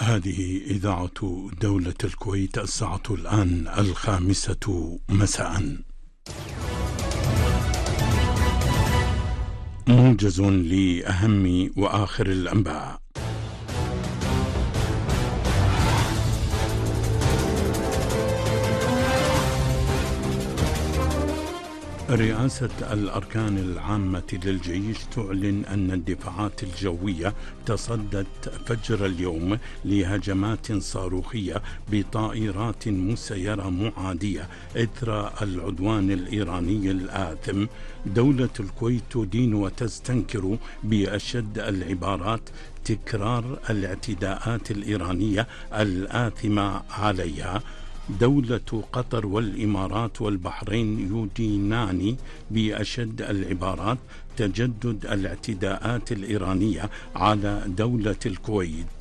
هذه إذاعة دولة الكويت. الساعة الآن 5 مساء. موجز لأهم وآخر الأنباء. رئاسة الأركان العامة للجيش تعلن أن الدفاعات الجوية تصدت فجر اليوم لهجمات صاروخية بطائرات مسيرة معادية إثر العدوان الإيراني الآثم. دولة الكويت تدين وتستنكر بأشد العبارات تكرار الاعتداءات الإيرانية الآثمة عليها. دولة قطر والإمارات والبحرين يدينان بأشد العبارات تجدد الاعتداءات الإيرانية على دولة الكويت.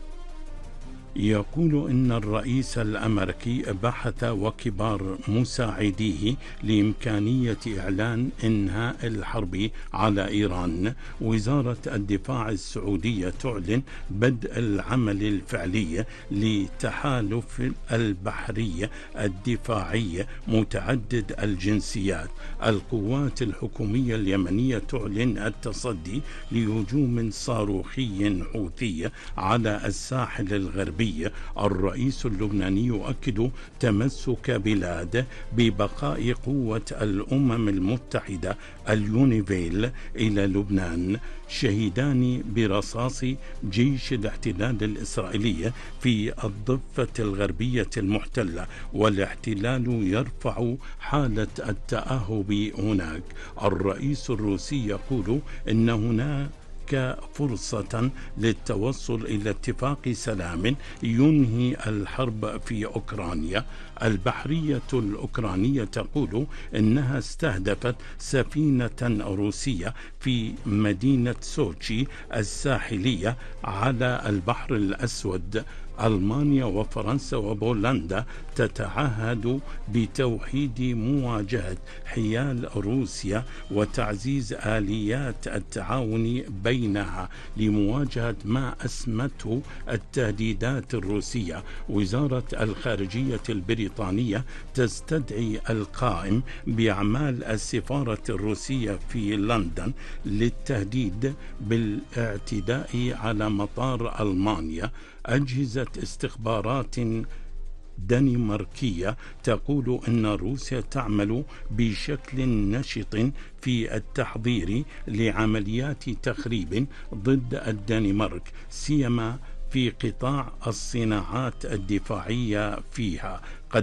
يقول إن الرئيس الأمريكي بحث وكبار مساعديه لإمكانية إعلان إنهاء الحرب على إيران. وزارة الدفاع السعودية تعلن بدء العمل الفعلي لتحالف البحري الدفاعي متعدد الجنسيات. القوات الحكومية اليمنية تعلن التصدي لهجوم صاروخي حوثي على الساحل الغربي. الرئيس اللبناني يؤكد تمسك بلاده ببقاء قوة الأمم المتحدة اليونيفيل إلى لبنان. شهيدان برصاص جيش الاحتلال الإسرائيلي في الضفة الغربية المحتلة، والاحتلال يرفع حالة التأهب هناك. الرئيس الروسي يقول إن هناك فرصة للتوصل إلى اتفاق سلام ينهي الحرب في أوكرانيا. البحرية الأوكرانية تقول إنها استهدفت سفينة روسية في مدينة سوتشي الساحلية على البحر الأسود. ألمانيا وفرنسا وبولندا تتعهد بتوحيد مواجهة حيال روسيا وتعزيز آليات التعاون بينها لمواجهة ما أسمته التهديدات الروسية. وزارة الخارجية البريطانية تستدعي القائم بأعمال السفارة الروسية في لندن للتهديد بالاعتداء على مطار ألمانيا. أجهزة استخبارات دنماركية تقول أن روسيا تعمل بشكل نشط في التحضير لعمليات تخريب ضد الدنمارك، سيما في قطاع الصناعات الدفاعية فيها.